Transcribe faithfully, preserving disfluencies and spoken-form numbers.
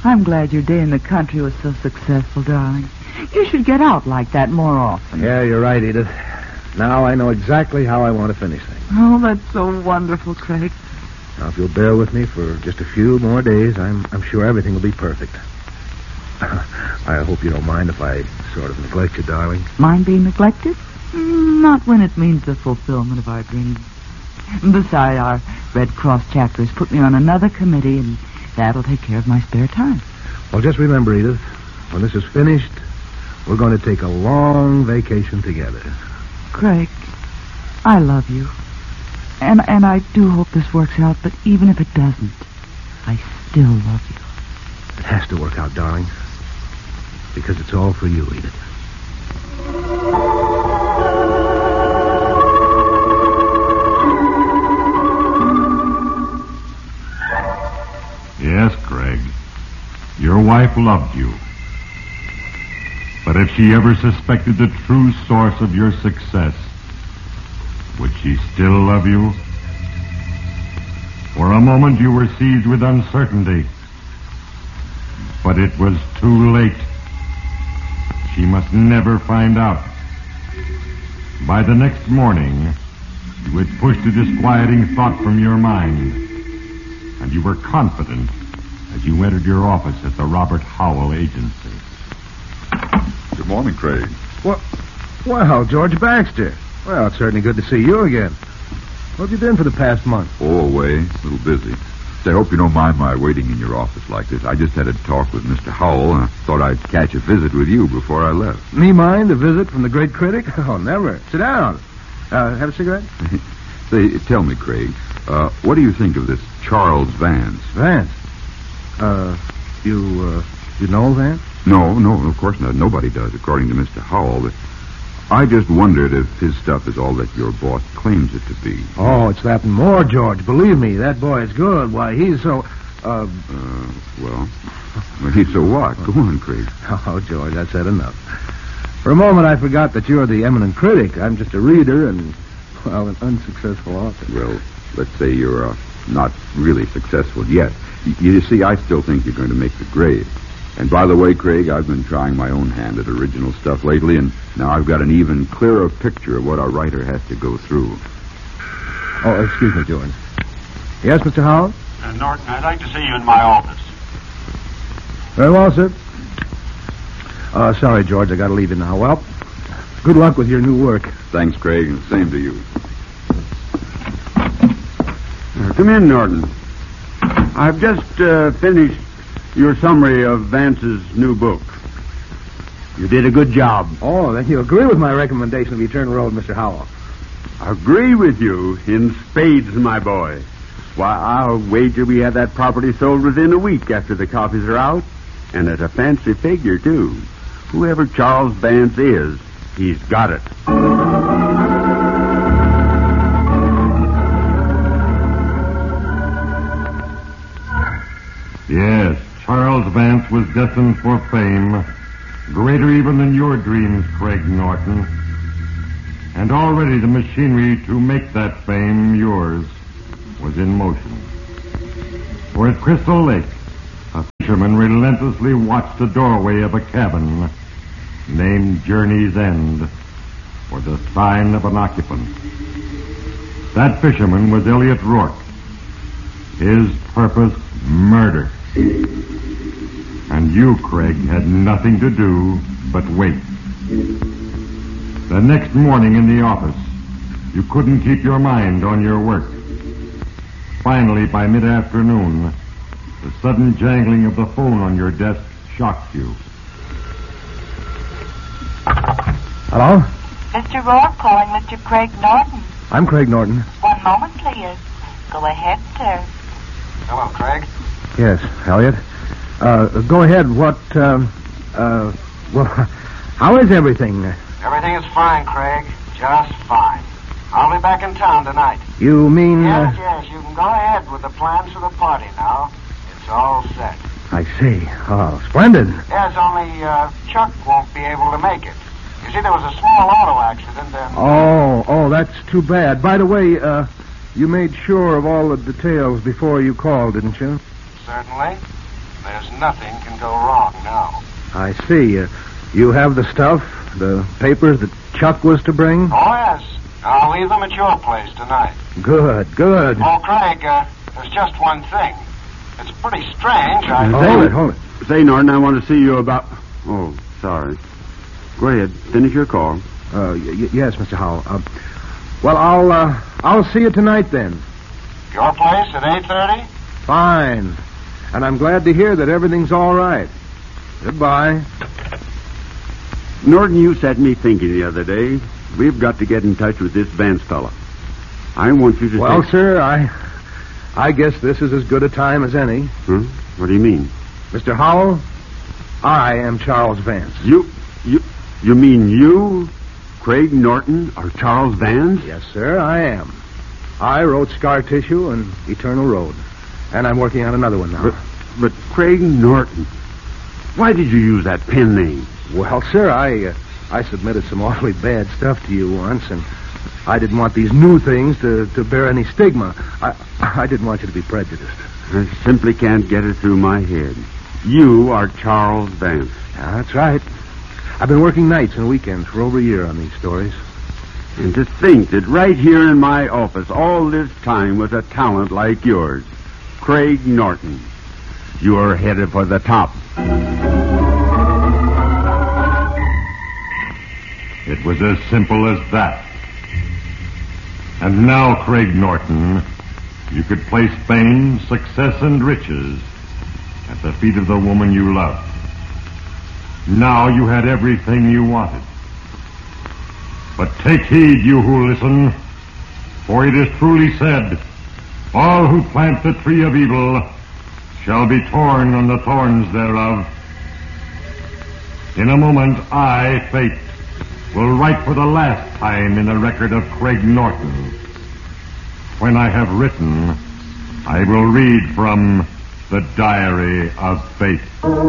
I'm glad your day in the country was so successful, darling. You should get out like that more often. Yeah, you're right, Edith. Now I know exactly how I want to finish things. Oh, that's so wonderful, Craig. Now, if you'll bear with me for just a few more days, I'm I'm sure everything will be perfect. I hope you don't mind if I sort of neglect you, darling. Mind being neglected? Mm, Not when it means the fulfillment of our dreams. Besides, our Red Cross chapter has put me on another committee, and that'll take care of my spare time. Well, just remember, Edith, when this is finished, we're going to take a long vacation together. Craig, I love you. And and I do hope this works out, but even if it doesn't, I still love you. It has to work out, darling. Because it's all for you, Edith. Yes, Craig. Your wife loved you. But if she ever suspected the true source of your success, would she still love you? For a moment you were seized with uncertainty. But it was too late. She must never find out. By the next morning, you had pushed a disquieting thought from your mind, and you were confident as you entered your office at the Robert Howell Agency. Good morning, Craig. Well, well, George Baxter. Well, it's certainly good to see you again. What have you been for the past month? Oh, away. A little busy. I hope you don't mind my waiting in your office like this. I just had a talk with Mister Howell, and I thought I'd catch a visit with you before I left. Me mind a visit from the great critic? Oh, never. Sit down. Uh, have a cigarette? Say, tell me, Craig, uh, what do you think of this Charles Vance? Vance? Uh, you, uh, you know Vance? No, no, of course not. Nobody does, according to Mister Howell. But I just wondered if his stuff is all that your boss claims it to be. Oh, it's that and more, George. Believe me, that boy is good. Why, he's so... Uh, uh well, well, he's so what? Go on, Craig. Oh, George, I've said enough. For a moment, I forgot that you're the eminent critic. I'm just a reader and, well, an unsuccessful author. Well, let's say you're uh, not really successful yet. Y- you see, I still think you're going to make the grade. And by the way, Craig, I've been trying my own hand at original stuff lately, and now I've got an even clearer picture of what a writer has to go through. Oh, excuse me, George. Yes, Mister Howell? Uh, Norton, I'd like to see you in my office. Very well, sir. Uh, sorry, George, I gotta leave you now. Well, good luck with your new work. Thanks, Craig, and same to you. Uh, come in, Norton. I've just uh, finished your summary of Vance's new book. You did a good job. Oh, then you agree with my recommendation of Eternal Road, Mister Howell. Agree with you in spades, my boy. Why, I'll wager we have that property sold within a week after the copies are out. And at a fancy figure, too. Whoever Charles Vance is, he's got it. Yes, Charles Vance was destined for fame, greater even than your dreams, Craig Norton. And already the machinery to make that fame yours was in motion. For at Crystal Lake, a fisherman relentlessly watched the doorway of a cabin named Journey's End for the sign of an occupant. That fisherman was Elliot Rourke. His purpose, murder. And you, Craig, had nothing to do but wait. The next morning in the office, you couldn't keep your mind on your work. Finally, by mid-afternoon, the sudden jangling of the phone on your desk shocked you. Hello? Mister Rourke calling Mister Craig Norton. I'm Craig Norton. One moment, please. Go ahead, sir. Hello, Craig. Yes, Elliot. Uh, go ahead. What, um, uh, well, how is everything? Everything is fine, Craig. Just fine. I'll be back in town tonight. You mean... Yes, Uh, yes, you can go ahead with the plans for the party now. It's all set. I see. Oh, splendid. Yes, only uh, Chuck won't be able to make it. You see, there was a small auto accident and... Oh, oh, that's too bad. By the way, uh, you made sure of all the details before you called, didn't you? Certainly. There's nothing can go wrong now. I see. Uh, you have the stuff, the papers that Chuck was to bring? Oh, yes. I'll leave them at your place tonight. Good, good. Oh, Craig, uh, there's just one thing. It's pretty strange. I... Hold it, hold it. Say, Norton, I want to see you about... Oh, sorry. Go ahead. Finish your call. Uh, y- y- yes, Mister Howell. Uh, well, I'll, uh, I'll see you tonight then. Your place at eight thirty? Fine. And I'm glad to hear that everything's all right. Goodbye. Norton, you set me thinking the other day. We've got to get in touch with this Vance fella. I want you to Well, say... sir, I... I guess this is as good a time as any. Huh? What do you mean? Mister Howell, I am Charles Vance. You... You... You mean you, Craig Norton, are Charles Vance? Yes, sir, I am. I wrote Scar Tissue and Eternal Road. And I'm working on another one now. But, but Craig Norton, why did you use that pen name? Well, sir, I... Uh, I submitted some awfully bad stuff to you once, and I didn't want these new things to, to bear any stigma. I I didn't want you to be prejudiced. I simply can't get it through my head. You are Charles Vance. Yeah, that's right. I've been working nights and weekends for over a year on these stories. And to think that right here in my office all this time was a talent like yours, Craig Norton. You're headed for the top. It was as simple as that. And now, Craig Norton, you could place fame, success, and riches at the feet of the woman you loved. Now you had everything you wanted. But take heed, you who listen, for it is truly said, all who plant the tree of evil shall be torn on the thorns thereof. In a moment, I, Fate, will write for the last time in the record of Craig Norton. When I have written, I will read from the Diary of Fate.